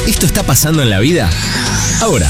¿Esto está pasando en la vida? Ahora.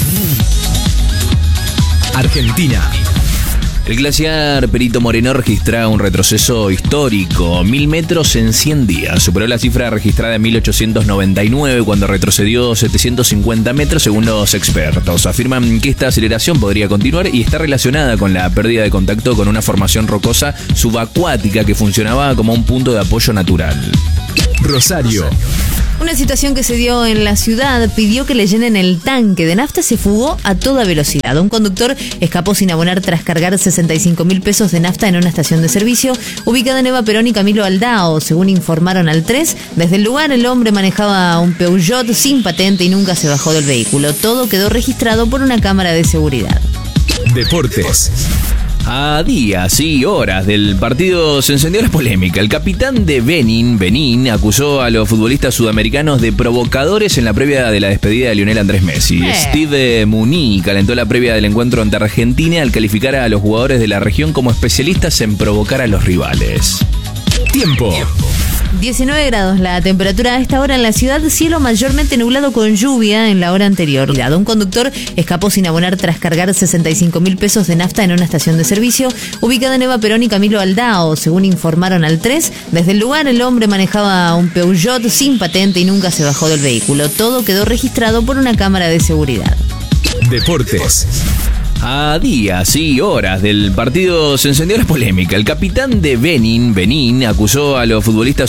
Argentina. El glaciar Perito Moreno registra un retroceso histórico, 1000 metros en 100 días. Superó la cifra registrada en 1899, cuando retrocedió 750 metros, según los expertos. Afirman que esta aceleración podría continuar y está relacionada con la pérdida de contacto con una formación rocosa subacuática que funcionaba como un punto de apoyo natural. Rosario. Una situación que se dio en la ciudad pidió que le llenen el tanque de nafta, se fugó a toda velocidad. Un conductor escapó sin abonar tras cargar 65.000 pesos de nafta en una estación de servicio ubicada en Eva Perón y Camilo Aldao. Según informaron al 3, desde el lugar el hombre manejaba un Peugeot sin patente y nunca se bajó del vehículo. Todo quedó registrado por una cámara de seguridad. Deportes. A días y horas del partido se encendió la polémica. El capitán de Benín, acusó a los futbolistas sudamericanos de provocadores en la previa de la despedida de Lionel Andrés Messi. Steve Muni calentó la previa del encuentro ante Argentina al calificar a los jugadores de la región como especialistas en provocar a los rivales. Tiempo. 19 grados la temperatura a esta hora en la ciudad, cielo mayormente nublado con lluvia en la hora anterior. Un conductor escapó sin abonar tras cargar 65.000 pesos de nafta en una estación de servicio ubicada en Eva Perón y Camilo Aldao. Según informaron al 3, desde el lugar el hombre manejaba un Peugeot sin patente y nunca se bajó del vehículo. Todo quedó registrado por una cámara de seguridad. Deportes. A días y horas del partido se encendió la polémica. El capitán de Benín acusó a los futbolistas